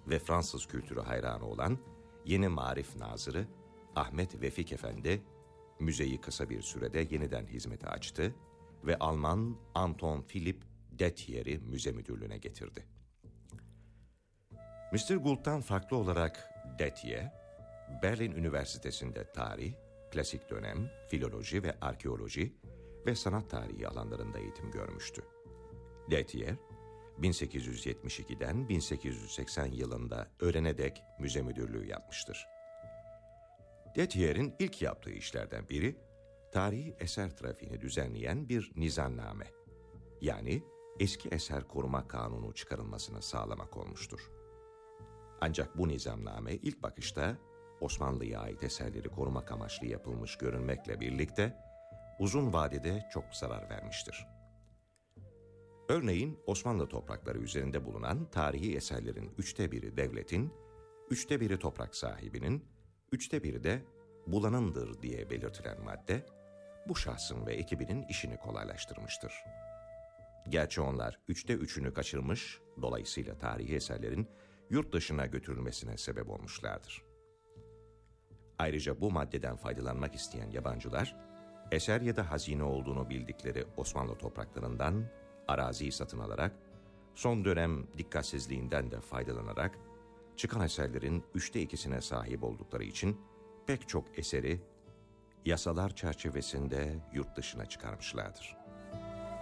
ve Fransız kültürü hayranı olan yeni Maarif Nazırı Ahmet Vefik Efendi, müzeyi kısa bir sürede yeniden hizmete açtı ve Alman Anton Philipp Detier'i müze müdürlüğüne getirdi. Mr. Gould'dan farklı olarak Detier, Berlin Üniversitesi'nde tarih, klasik dönem, filoloji ve arkeoloji ve sanat tarihi alanlarında eğitim görmüştü. Detier, 1872'den 1880 yılında ölene dek müze müdürlüğü yapmıştır. Detier'in ilk yaptığı işlerden biri, tarihi eser trafiğini düzenleyen bir nizamname, yani eski eser koruma kanunu çıkarılmasını sağlamak olmuştur. Ancak bu nizamname ilk bakışta Osmanlı'ya ait eserleri korumak amaçlı yapılmış görünmekle birlikte uzun vadede çok zarar vermiştir. Örneğin Osmanlı toprakları üzerinde bulunan tarihi eserlerin 1/3 devletin, 1/3 toprak sahibinin, 1/3 de bulanındır diye belirtilen madde, bu şahsın ve ekibinin işini kolaylaştırmıştır. Gerçi onlar 3'ünü kaçırmış, dolayısıyla tarihi eserlerin yurt dışına götürülmesine sebep olmuşlardır. Ayrıca bu maddeden faydalanmak isteyen yabancılar, eser ya da hazine olduğunu bildikleri Osmanlı topraklarından araziyi satın alarak, son dönem dikkatsizliğinden de faydalanarak, çıkan eserlerin 2/3'üne sahip oldukları için pek çok eseri yasalar çerçevesinde yurt dışına çıkarmışlardır.